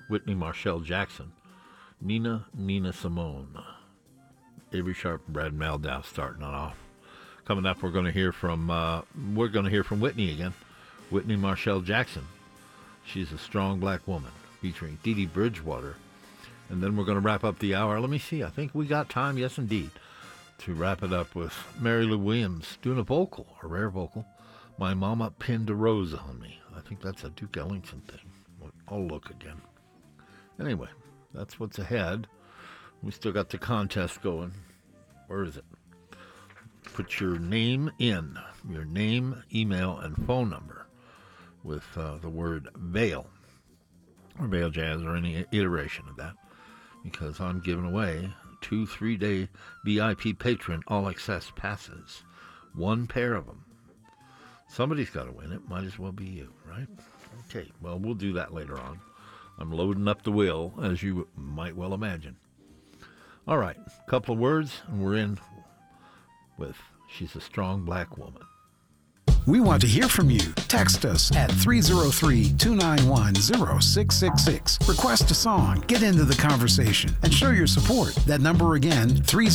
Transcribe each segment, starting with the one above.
Whitney Marshall Jackson, Nina Simone, Avery Sharp, Brad Meldow starting it off. Coming up, we're going to hear from Whitney again. Whitney Marshall Jackson. She's a strong black woman, featuring Dee Dee Bridgewater. And then we're going to wrap up the hour. Let me see. I think we got time, yes indeed, to wrap it up with Mary Lou Williams doing a rare vocal. My Mama Pinned a Rose on Me. I think that's a Duke Ellington thing. I'll look again. Anyway, that's what's ahead. We still got the contest going. Where is it? Put your name in, your name, email, and phone number with the word Vail, or Vail Jazz, or any iteration of that, because I'm giving away 2 3-day VIP patron all-access passes, 1 pair of them. Somebody's got to win it. Might as well be you, right? Okay, well, we'll do that later on. I'm loading up the wheel, as you might well imagine. All right, a couple of words, and we're in with She's a Strong Black Woman. We want to hear from you. Text us at 303-291-0666. Request a song, get into the conversation, and show your support. That number again,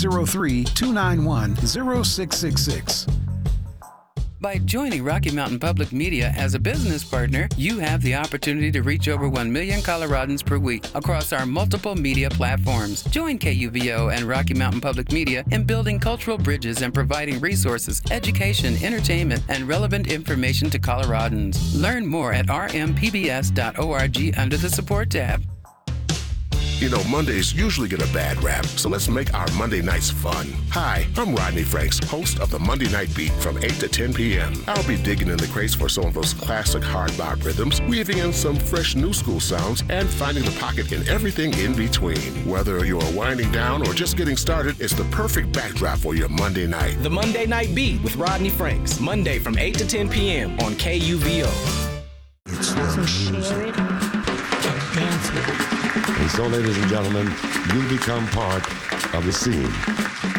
303-291-0666. By joining Rocky Mountain Public Media as a business partner, you have the opportunity to reach over 1 million Coloradans per week across our multiple media platforms. Join KUVO and Rocky Mountain Public Media in building cultural bridges and providing resources, education, entertainment, and relevant information to Coloradans. Learn more at rmpbs.org under the Support tab. You know, Mondays usually get a bad rap, so let's make our Monday nights fun. Hi, I'm Rodney Franks, host of the Monday Night Beat from 8 to 10 p.m. I'll be digging in the crates for some of those classic hard bop rhythms, weaving in some fresh new school sounds, and finding the pocket in everything in between. Whether you're winding down or just getting started, it's the perfect backdrop for your Monday night. The Monday Night Beat with Rodney Franks, Monday from 8 to 10 p.m. on KUVO. So share it. Dance with it. And so, ladies and gentlemen, you become part of the scene.